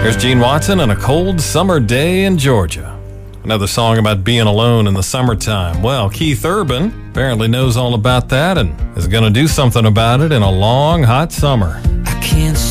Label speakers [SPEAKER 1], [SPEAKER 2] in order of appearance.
[SPEAKER 1] There's Gene Watson on a cold summer day in Georgia. Another song about being alone in the summertime. Well, Keith Urban apparently knows all about that and is going to do something about it in a long, hot summer.
[SPEAKER 2] I can't